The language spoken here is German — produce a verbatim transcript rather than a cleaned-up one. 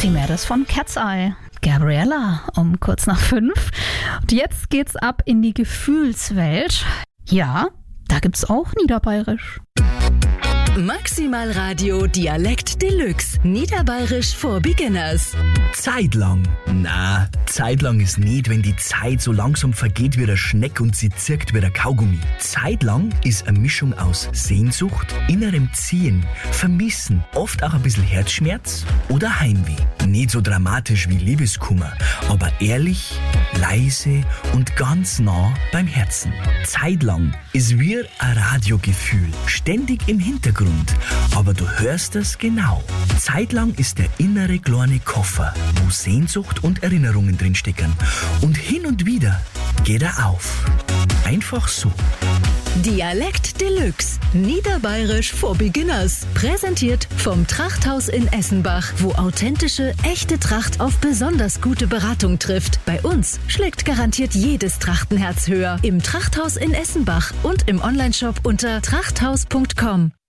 Die Mädels von Cat's Eye. Gabriella um kurz nach fünf. Und jetzt geht's ab in die Gefühlswelt. Ja, da gibt's auch Niederbayerisch. Maximal Radio Dialekt Deluxe. Niederbayerisch for Beginners. Zeitlang. Na, zeitlang ist nicht, wenn die Zeit so langsam vergeht wie der Schneck und sie zirkt wie der Kaugummi. Zeitlang ist eine Mischung aus Sehnsucht, innerem Ziehen, Vermissen, oft auch ein bisschen Herzschmerz oder Heimweh. Nicht so dramatisch wie Liebeskummer, aber ehrlich, leise und ganz nah beim Herzen. Zeitlang ist wie ein Radiogefühl, ständig im Hintergrund. Aber du hörst es genau. Zeitlang ist der innere kleine Koffer, wo Sehnsucht und Erinnerungen drinstecken. Und hin und wieder geht er auf. Einfach so. Dialekt Deluxe. Niederbayerisch for Beginners. Präsentiert vom Trachthaus in Essenbach, wo authentische, echte Tracht auf besonders gute Beratung trifft. Bei uns schlägt garantiert jedes Trachtenherz höher. Im Trachthaus in Essenbach und im Onlineshop unter trachthaus punkt com.